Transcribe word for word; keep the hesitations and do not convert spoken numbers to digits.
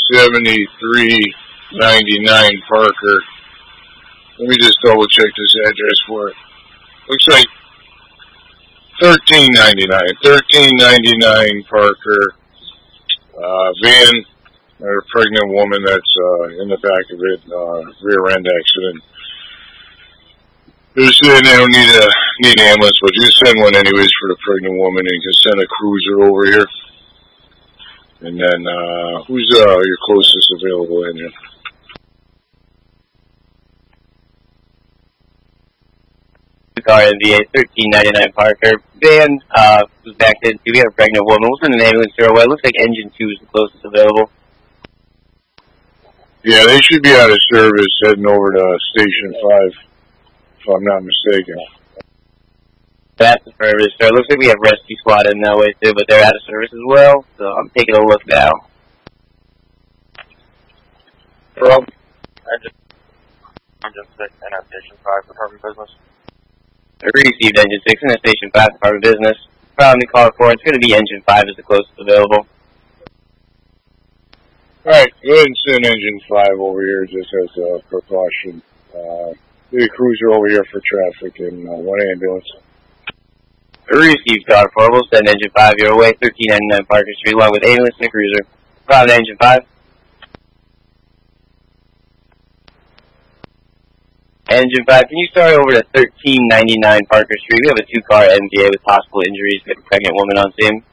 seventy-three ninety-nine Parker. Let me just double check this address for it. Looks like thirteen ninety-nine. thirteen ninety-nine Parker. Uh, van, or a pregnant woman that's uh, in the back of it, uh, rear end accident. They're saying they don't need a need an ambulance, but you send one anyways for the pregnant woman, and you can send a cruiser over here. And then, uh, who's uh, your closest available engine? Car N V A thirteen ninety-nine Parker. Van uh, was backed into. We have a pregnant woman. We'll send an ambulance to her way. It looks like engine two is the closest available. Yeah, they should be out of service heading over to Station five, if I'm not mistaken. That's the service, sir. It looks like we have rescue squad in that way too, but they're out of service as well. So I'm taking a look now. Rob, engine, engine six and at Station five, Department of Business. I received engine six and at Station five, Department of Business. Probably call for it's going to be engine five is the closest available. Alright, go ahead and send engine five over here just as a precaution. Uh, get a cruiser over here for traffic and uh, one ambulance. I received car four. We'll send engine five your way, thirteen ninety-nine Parker Street, along with ambulance and a cruiser. Probably engine five. Engine five, can you start over to thirteen ninety-nine Parker Street? We have a two-car M V A with possible injuries. We have a pregnant woman on scene.